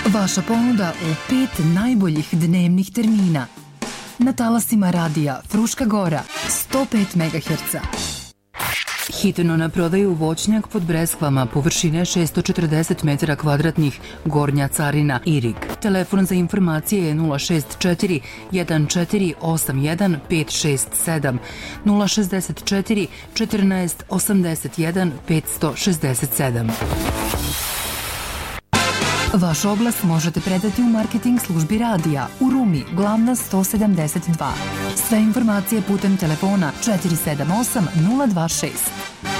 Vaša ponuda u 5 najboljih dnevnih termina. Na talasima radija Fruška Gora, 105 MHz. Hitno na prodaju voćnjak pod Breskvama, površine 640 metara kvadratnih, Gornja Carina, Irig. Telefon za informacije je 064 1481 567, 064 14 81 567. Vaš oglas možete predati u marketing službi radija u Rumi, Glavna 172. Sve informacije putem telefona 478 026.